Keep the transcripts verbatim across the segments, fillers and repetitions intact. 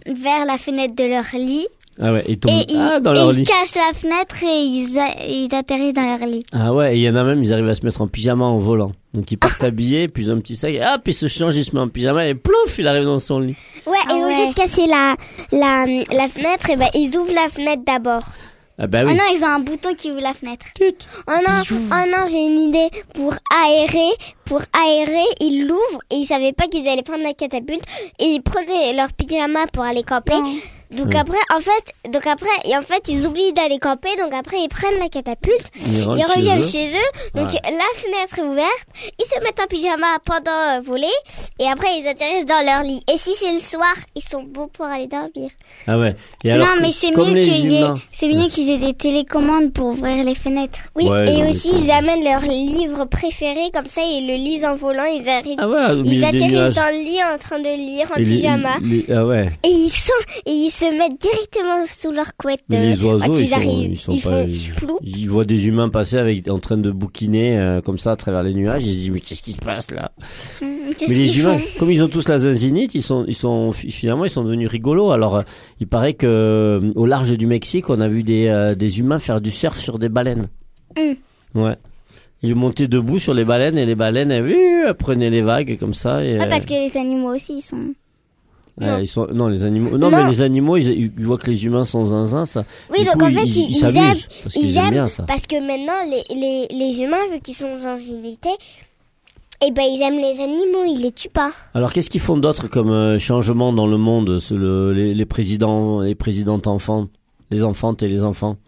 vers la fenêtre de leur lit. Ah ouais, ils tombent Et ils, ah, dans et leur ils lit. cassent la fenêtre et ils, a- ils atterrissent dans leur lit. Ah ouais, et il y en a même, ils arrivent à se mettre en pyjama en volant. Donc ils partent habillés, puis ils ont un petit sac, et hop, ils se changent, ils se mettent en pyjama, et plouf, il arrive dans son lit. Ouais, Ah et au ouais. lieu de casser la, la, la fenêtre, et ben, ils ouvrent la fenêtre d'abord. Ah bah Oh oui. non, ils ont un bouton qui ouvre la fenêtre. Tut. Oh non, oh non, j'ai une idée. Pour aérer, pour aérer, ils l'ouvrent et ils savaient pas qu'ils allaient prendre la catapulte et ils prenaient leur pyjama pour aller camper. Non. Donc Ouais. après, en fait, donc après, et en fait, ils oublient d'aller camper. Donc après, ils prennent la catapulte, Ils ils rentrent chez reviennent eux. chez eux. Donc Ouais. la fenêtre est ouverte, ils se mettent en pyjama pendant euh, voler et après ils atterrissent dans leur lit. Et si c'est le soir, ils sont beaux pour aller dormir. Ah ouais. Et alors, non, que- mais c'est comme mieux les qu'il y ait, humains- c'est mieux qu'ils aient des télécommandes pour ouvrir les fenêtres. Oui, Ouais, et non, mais aussi c'est- ils amènent leur livre préféré comme ça, ils le lisent en volant, ils arrivent. Ah ouais, au Ils milieu des atterrissent nuages. dans le lit en train de lire en Et les- pyjama. les- Ah ouais. Et ils sont, et ils se mettent directement sous leur couette. Mais euh, les oiseaux, quand ils ils sont, arrivent. ils sont ils pas, font ils, plou. ils voient des humains passer avec, en train de bouquiner, euh, comme ça, à travers les nuages. Ils se disent, mais qu'est-ce qui se passe, là? Hum, Qu'est-ce Mais les qu'ils humains, font comme ils ont tous la zinzinite, ils sont, ils sont, finalement, ils sont devenus rigolos. Alors, euh, il paraît que, euh, au large du Mexique, on a vu des, euh, des humains faire du surf sur des baleines. Hum. Ouais. Ils montaient debout sur les baleines et les baleines, elles, euh, elles prenaient les vagues comme ça. Et, Ouais, euh, parce que les animaux aussi, ils sont... ouais, non. ils sont, non, les animaux, non, Non. mais les animaux, ils, ils voient que les humains sont zinzins, ça. Oui, Du donc coup, en fait, ils, ils, ils ils s'amusent. aiment, Parce ils qu'ils aiment aiment, bien ça. parce que maintenant, les, les, les humains, vu qu'ils sont dans une unité, eh ben, ils aiment les animaux, ils les tuent pas. Alors, qu'est-ce qu'ils font d'autre comme euh, changement dans le monde, ce- le- les, les présidents, les présidentes enfants, les enfantes et les enfants?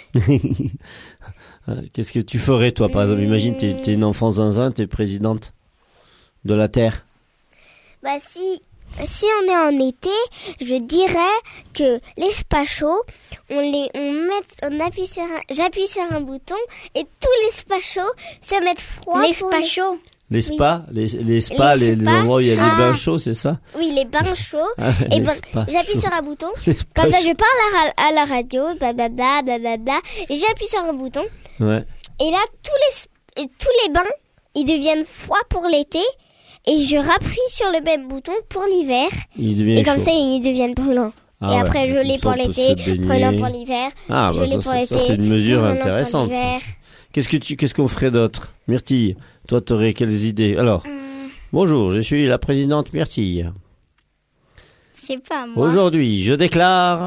Euh, Qu'est-ce que tu ferais, toi, par exemple? Imagine, t'es, t'es une enfant zinzin, t'es présidente de la Terre. Bah, si, si on est en été, je dirais que les spachos, on les, on met, on appuie sur un, j'appuie sur un bouton et tous les spachos se mettent froid. Les pour spachos. Les spas, les, les spas, les, Les les spas. endroits où il y a des Ah. bains chauds, c'est ça? Oui, les bains chauds. Ah, Et les ben, spas j'appuie chauds. sur un bouton. Les spas Comme ça, chauds. je parle à, ra- à la radio, blablabla, blablabla, et j'appuie sur un bouton. Ouais. Et là, tous les, et tous les bains, ils deviennent froids pour l'été. Et je rappuie sur le même bouton pour l'hiver. Il devient Et comme chaud. ça, ils deviennent brûlants. Ah et ouais, après, comme gelé ça, pour on peut l'été, se baigner. brûlant pour l'hiver. Ah, bah gelé ça, pour ça, ça, l'été, c'est une mesure brûlant pour intéressante. ça. l'hiver. Qu'est-ce que tu, qu'est-ce qu'on ferait d'autre? Myrtille, toi, t'aurais quelles idées? Alors, Hum, bonjour, je suis la présidente Myrtille. je sais pas, moi. Aujourd'hui, je déclare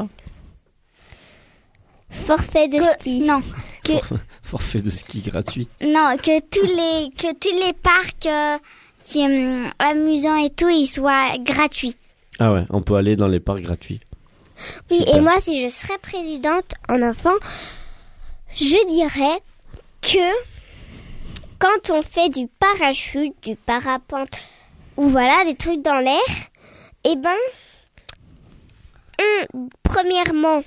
Forfait de Que- ski. Non, que, forfait de ski gratuit. non, que tous les, que tous les parcs euh, qui hum, amusants et tout, ils soient gratuits. Ah ouais, on peut aller dans les parcs gratuits. Oui, Super. et moi, si je serais présidente en enfant, je dirais que quand on fait du parachute, du parapente, ou voilà, des trucs dans l'air, eh ben, on- premièrement,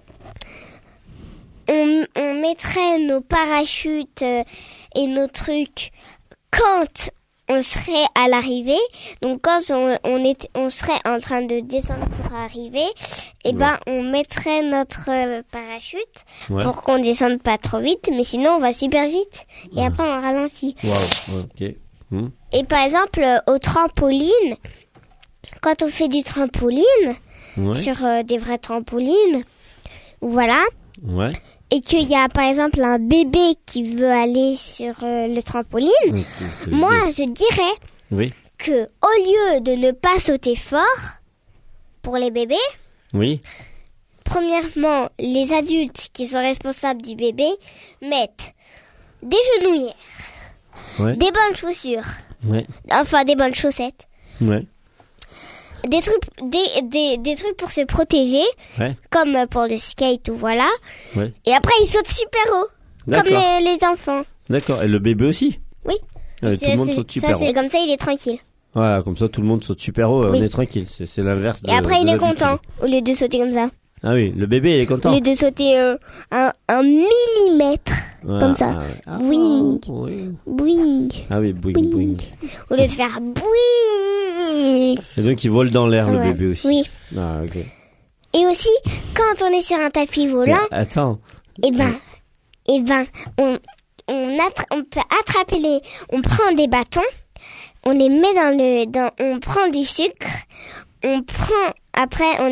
on, on mettrait nos parachutes euh, et nos trucs quand on serait à l'arrivée. Donc quand on, on, est, on serait en train de descendre pour arriver, eh Ouais. ben on mettrait notre euh, parachute Ouais. pour qu'on descende pas trop vite, mais sinon on va super vite et après on ralentit. Waouh, ok. Hmm. Et par exemple euh, au trampoline, quand on fait du trampoline Ouais. sur euh, des vrais trampolines, voilà, Ouais. et qu'il y a par exemple un bébé qui veut aller sur euh, le trampoline, Ok, c'est le moi deux. je dirais Oui. que au lieu de ne pas sauter fort pour les bébés, Oui. premièrement, les adultes qui sont responsables du bébé mettent des genouillères, Ouais. des bonnes chaussures, Ouais. enfin des bonnes chaussettes, Ouais. des trucs, des, des, des trucs pour se protéger, Ouais. comme pour le skate ou voilà. Ouais. Et après, ils sautent super haut, comme D'accord. les, les enfants. D'accord. Et le bébé aussi? Oui. Ouais, tout le monde C'est- saute ça, super c'est haut. comme ça, il est tranquille. Voilà, comme ça, tout le monde saute super haut, Oui. on est tranquille. C'est, c'est l'inverse de Et après, de il est l'habitude. content, au lieu de sauter comme ça. Ah oui, le bébé, il est Au content. lieu de sauter euh, un, un millimètre, Ah, comme ça. ah ouais. Ah, Wing. oui. boing, Ah oui, boing, boing. boing. Au lieu de faire boing. Et donc, il vole dans l'air, le Ouais. bébé aussi. Oui. Ah, ok. Et aussi, quand on est sur un tapis volant, Mais attends. eh ben, eh ben, on, on, attra- on peut attraper les, on prend des bâtons, on les met dans le, dans, on prend du sucre, on prend, après, on